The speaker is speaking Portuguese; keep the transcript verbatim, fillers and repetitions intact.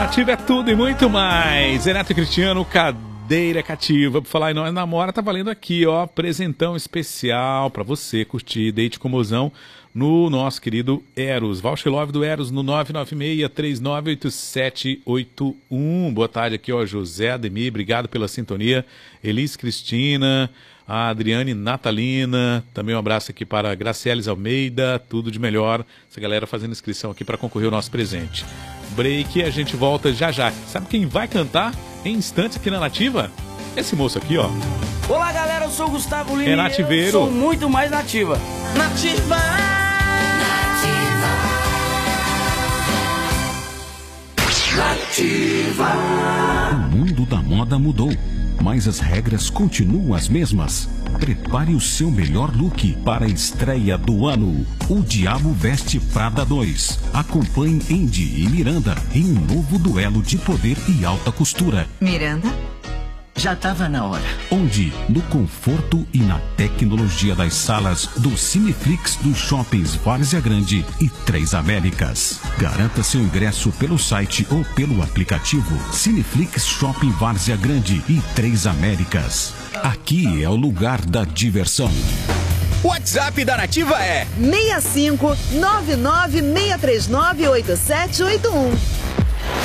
Nativa é tudo e muito mais. Renato e Cristiano, cadeira cativa. Por falar em nós namora, tá valendo aqui, ó. Presentão especial pra você curtir Date com Mozão no nosso querido Eros. Voucher Love do Eros no nove nove seis, três nove oito sete oito um. Boa tarde aqui, ó. José Ademir, obrigado pela sintonia. Elis Cristina, a Adriane Natalina, também um abraço aqui para a Gracieles Almeida, tudo de melhor. Essa galera fazendo inscrição aqui para concorrer ao nosso presente. Break, a gente volta já já. Sabe quem vai cantar em instantes aqui na Nativa? Esse moço aqui, ó. Olá, galera, eu sou o Gustavo Lima. É nativeiro. Eu sou muito mais nativa. Nativa! Nativa! O mundo da moda mudou, mas as regras continuam as mesmas. Prepare o seu melhor look para a estreia do ano. O Diabo Veste Prada dois. Acompanhe Andy e Miranda em um novo duelo de poder e alta costura. Miranda? Já estava na hora. Onde, no conforto e na tecnologia das salas do Cineflix dos shoppings Várzea Grande e Três Américas. Garanta seu ingresso pelo site ou pelo aplicativo Cineflix Shopping Várzea Grande e Três Américas. Aqui é o lugar da diversão. O WhatsApp da Nativa é seis cinco nove nove seis três nove oito sete oito um.